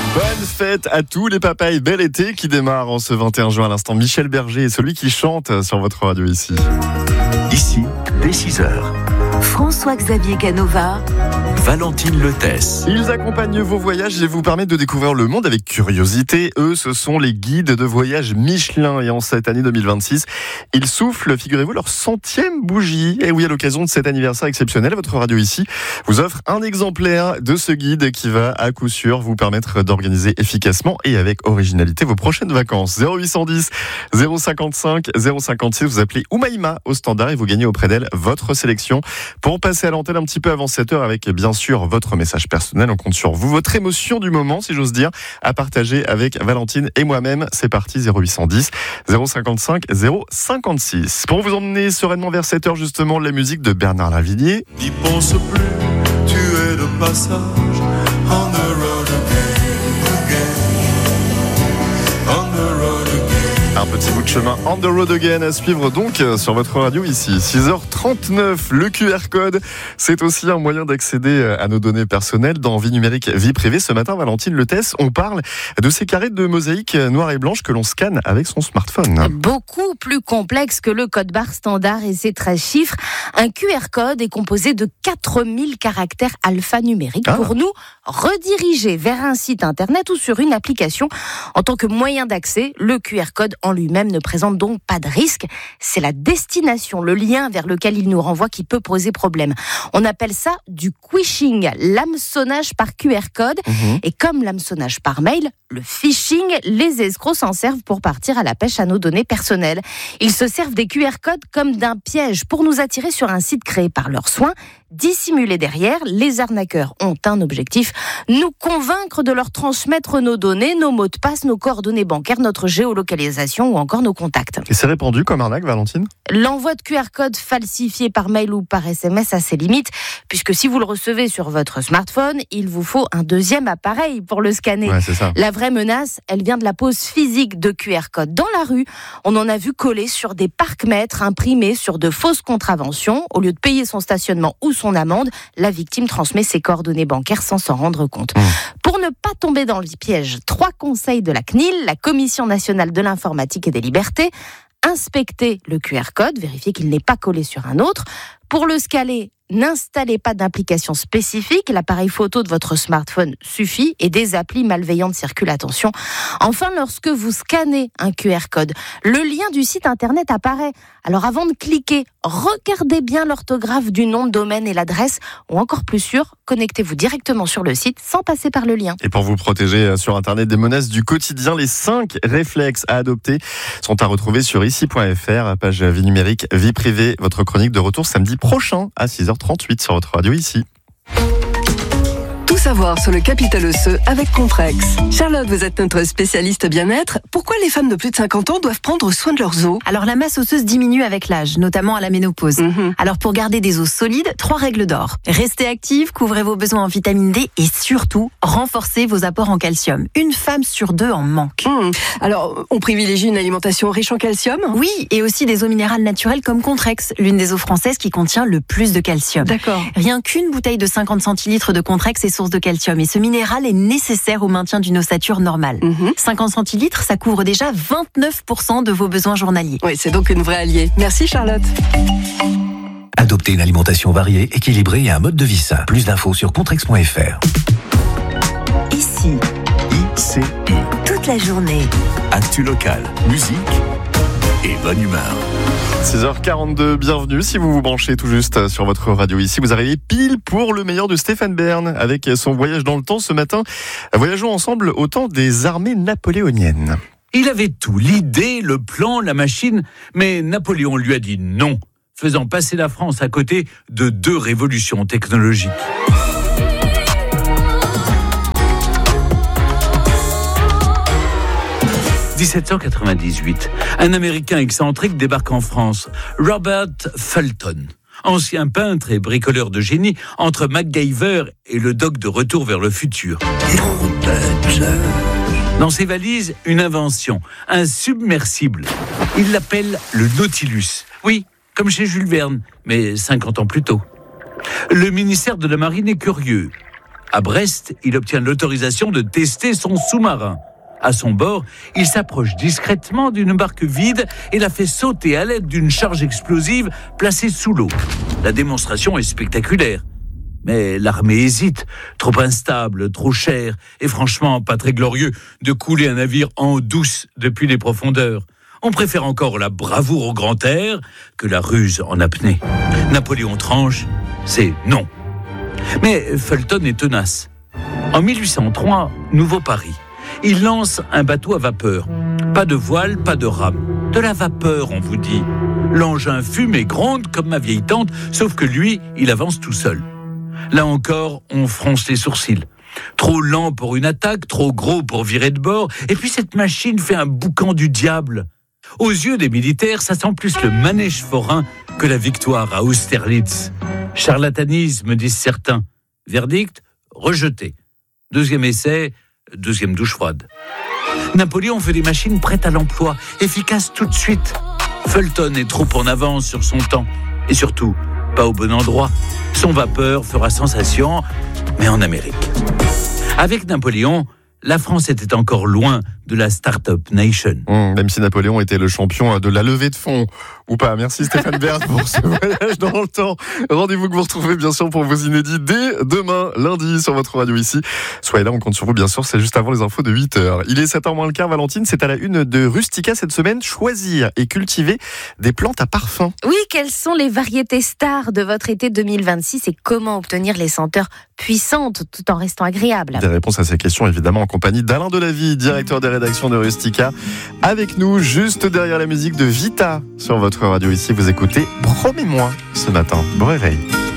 Bonne fête à tous les papas et bel été qui démarre en ce 21 juin à l'instant. Michel Berger est celui qui chante sur votre radio ici. Ici, dès 6h. François-Xavier Canova, Valentine Letès. Ils accompagnent vos voyages et vous permettent de découvrir le monde avec curiosité. Eux, ce sont les guides de voyage Michelin. Et en cette année 2026, ils soufflent, figurez-vous, leur 100e bougie. Et oui, à l'occasion de cet anniversaire exceptionnel, votre radio ici vous offre un exemplaire de ce guide qui va à coup sûr vous permettre d'organiser efficacement et avec originalité vos prochaines vacances. 0810 055 056, vous appelez Oumaïma au standard et vous gagnez auprès d'elle votre sélection. Pour passer à l'antenne un petit peu avant 7h avec bien sûr votre message personnel, on compte sur vous, votre émotion du moment si j'ose dire, à partager avec Valentine et moi-même. C'est parti, 0810 055 056. Pour vous emmener sereinement vers 7h justement, la musique de Bernard Lavilliers. N'y pense plus, tu es de passage. On the road again. On the road again. Un petit bout de chemin on the road again à suivre donc sur votre radio ici. 6h39, le QR code, c'est aussi un moyen d'accéder à nos données personnelles dans Vie numérique, vie privée. Ce matin, Valentine Letès, on parle de ces carrés de mosaïque noire et blanche que l'on scanne avec son smartphone. Beaucoup plus complexe que le code barre standard et ses 13 chiffres. Un QR code est composé de 4000 caractères alphanumériques pour nous rediriger vers un site internet ou sur une application. En tant que moyen d'accès, le QR code en lui-même ne présente donc pas de risque. C'est la destination, le lien vers lequel il nous renvoie qui peut poser problème. On appelle ça du quishing, l'hameçonnage par QR code. Et comme l'hameçonnage par mail, le phishing, les escrocs s'en servent pour partir à la pêche à nos données personnelles. Ils se servent des QR codes comme d'un piège pour nous attirer sur un site créé par leurs soins. Dissimulés derrière, les arnaqueurs ont un objectif, nous convaincre de leur transmettre nos données, nos mots de passe, nos coordonnées bancaires, notre géolocalisation ou encore nos contacts. Et c'est répandu comme arnaque, Valentine ? L'envoi de QR code falsifié par mail ou par SMS a ses limites, puisque si vous le recevez sur votre smartphone, il vous faut un deuxième appareil pour le scanner. Ouais, c'est ça. La vraie menace, elle vient de la pose physique de QR code. Dans la rue, on en a vu coller sur des parcs-mètres, imprimés sur de fausses contraventions. Au lieu de payer son stationnement ou son amende, la victime transmet ses coordonnées bancaires sans s'en rendre compte. Pour ne pas tomber dans le piège, 3 conseils de la CNIL, la Commission nationale de l'informatique et des libertés. Inspectez le QR code, vérifiez qu'il n'est pas collé sur un autre. Pour le scanner, n'installez pas d'application spécifique. L'appareil photo de votre smartphone suffit et des applis malveillantes circulent, attention. Enfin, lorsque vous scannez un QR code, le lien du site internet apparaît. Alors avant de cliquer, regardez bien l'orthographe du nom de domaine et l'adresse, ou encore plus sûr, connectez-vous directement sur le site sans passer par le lien. Et pour vous protéger sur internet des menaces du quotidien, les 5 réflexes à adopter sont à retrouver sur ici.fr, page vie numérique, vie privée. Votre chronique de retour samedi prochain à 6h38 sur votre radio ici. Tout savoir sur le capital osseux avec Contrex. Charlotte, vous êtes notre spécialiste bien-être. Pourquoi les femmes de plus de 50 ans doivent prendre soin de leurs os ? Alors la masse osseuse diminue avec l'âge, notamment à la ménopause. Alors pour garder des os solides, 3 règles d'or. Restez active, couvrez vos besoins en vitamine D et surtout, renforcez vos apports en calcium. Une femme sur 2 en manque. Alors, on privilégie une alimentation riche en calcium ? Oui, et aussi des eaux minérales naturelles comme Contrex, l'une des eaux françaises qui contient le plus de calcium. D'accord. Rien qu'une bouteille de 50 centilitres de Contrex est source de calcium et ce minéral est nécessaire au maintien d'une ossature normale. 50 centilitres, ça couvre déjà 29% de vos besoins journaliers. Oui, c'est donc une vraie alliée. Merci Charlotte. Adoptez une alimentation variée, équilibrée et un mode de vie sain. Plus d'infos sur contrex.fr. ici, ICI. toute la journée. Actu local, musique et bonne humeur. 6h42, bienvenue. Si vous vous branchez tout juste sur votre radio ici, vous arrivez pile pour le meilleur de Stéphane Bern avec son voyage dans le temps ce matin. Voyageons ensemble au temps des armées napoléoniennes. Il avait tout, l'idée, le plan, la machine, mais Napoléon lui a dit non, faisant passer la France à côté de 2 révolutions technologiques. « 1798, un Américain excentrique débarque en France, Robert Fulton. Ancien peintre et bricoleur de génie, entre MacGyver et le doc de Retour vers le futur. Dans ses valises, une invention, un submersible. Il l'appelle le Nautilus. Oui, comme chez Jules Verne, mais 50 ans plus tôt. Le ministère de la Marine est curieux. À Brest, il obtient l'autorisation de tester son sous-marin. À son bord, il s'approche discrètement d'une barque vide et la fait sauter à l'aide d'une charge explosive placée sous l'eau. La démonstration est spectaculaire. Mais l'armée hésite, trop instable, trop cher, et franchement pas très glorieux de couler un navire en douce depuis les profondeurs. On préfère encore la bravoure au grand air que la ruse en apnée. Napoléon tranche, c'est non. Mais Fulton est tenace. En 1803, nouveau pari. Il lance un bateau à vapeur. Pas de voile, pas de rame. De la vapeur, on vous dit. L'engin fume et gronde comme ma vieille tante, sauf que lui, il avance tout seul. Là encore, on fronce les sourcils. Trop lent pour une attaque, trop gros pour virer de bord, et puis cette machine fait un boucan du diable. Aux yeux des militaires, ça sent plus le manège forain que la victoire à Austerlitz. Charlatanisme, disent certains. Verdict, rejeté. Deuxième essai, deuxième douche froide. Napoléon fait des machines prêtes à l'emploi, efficaces tout de suite. Fulton est trop en avance sur son temps. Et surtout, pas au bon endroit. Son vapeur fera sensation, mais en Amérique. Avec Napoléon, la France était encore loin de la Start-up Nation. Même si Napoléon était le champion de la levée de fonds, ou pas. Merci Stéphane Bern pour ce voyage dans le temps. Rendez-vous que vous retrouvez bien sûr pour vos inédits dès demain, lundi, sur votre radio ici. Soyez là, on compte sur vous bien sûr, c'est juste avant les infos de 8h. Il est 7h moins le quart, Valentine, c'est à la une de Rustica cette semaine, choisir et cultiver des plantes à parfum. Oui, quelles sont les variétés stars de votre été 2026 et comment obtenir les senteurs puissantes tout en restant agréables? Des réponses à ces questions évidemment en compagnie d'Alain Delavie, directeur des rédactions de Rustica, avec nous juste derrière la musique de Vita sur votre radio ici. Vous écoutez Promets-moi ce matin. Bon réveil.